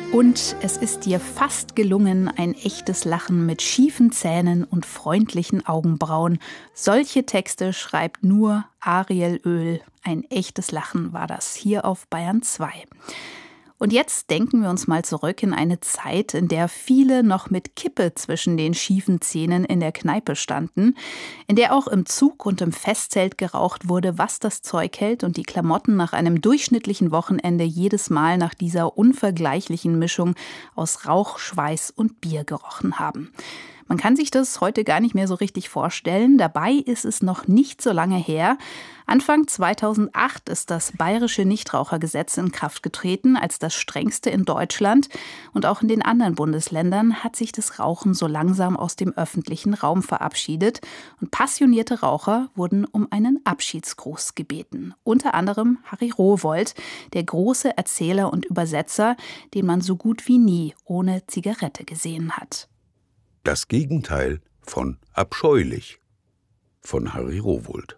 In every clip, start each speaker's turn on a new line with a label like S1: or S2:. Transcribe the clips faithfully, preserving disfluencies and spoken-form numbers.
S1: Und es ist dir fast gelungen, ein echtes Lachen mit schiefen Zähnen und freundlichen Augenbrauen. Solche Texte schreibt nur Ariel Oehl. Ein echtes Lachen war das hier auf Bayern zwei. Und jetzt denken wir uns mal zurück in eine Zeit, in der viele noch mit Kippe zwischen den schiefen Zähnen in der Kneipe standen, in der auch im Zug und im Festzelt geraucht wurde, was das Zeug hält und die Klamotten nach einem durchschnittlichen Wochenende jedes Mal nach dieser unvergleichlichen Mischung aus Rauch, Schweiß und Bier gerochen haben. Man kann sich das heute gar nicht mehr so richtig vorstellen. Dabei ist es noch nicht so lange her. Anfang zweitausendacht ist das bayerische Nichtrauchergesetz in Kraft getreten, als das strengste in Deutschland. Und auch in den anderen Bundesländern hat sich das Rauchen so langsam aus dem öffentlichen Raum verabschiedet. Und passionierte Raucher wurden um einen Abschiedsgruß gebeten. Unter anderem Harry Rowohlt, der große Erzähler und Übersetzer, den man so gut wie nie ohne Zigarette gesehen hat.
S2: Das Gegenteil von abscheulich von Harry Rowohlt.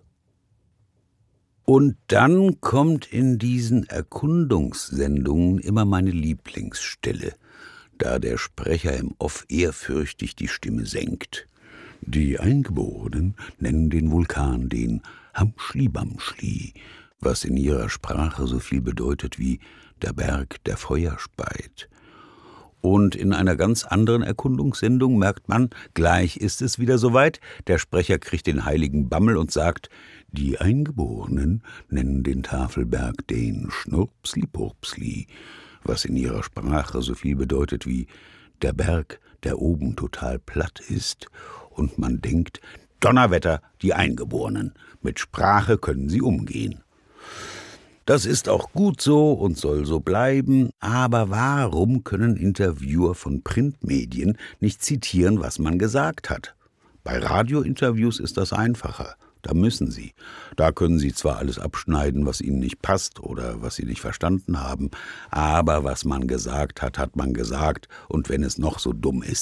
S2: Und dann kommt in diesen Erkundungssendungen immer meine Lieblingsstelle, da der Sprecher im Off ehrfürchtig die Stimme senkt. Die Eingeborenen nennen den Vulkan den Hamschli-Bamschli, was in ihrer Sprache so viel bedeutet wie der Berg, der Feuer speit. Und in einer ganz anderen Erkundungssendung merkt man, gleich ist es wieder soweit. Der Sprecher kriegt den heiligen Bammel und sagt, die Eingeborenen nennen den Tafelberg den Schnurpsli-Purpsli, was in ihrer Sprache so viel bedeutet wie der Berg, der oben total platt ist. Und man denkt, Donnerwetter, die Eingeborenen, mit Sprache können sie umgehen. Das ist auch gut so und soll so bleiben, aber warum können Interviewer von Printmedien nicht zitieren, was man gesagt hat? Bei Radiointerviews ist das einfacher. Da müssen sie. Da können sie zwar alles abschneiden, was ihnen nicht passt oder was sie nicht verstanden haben, aber was man gesagt hat, hat man gesagt, und wenn es noch so dumm ist,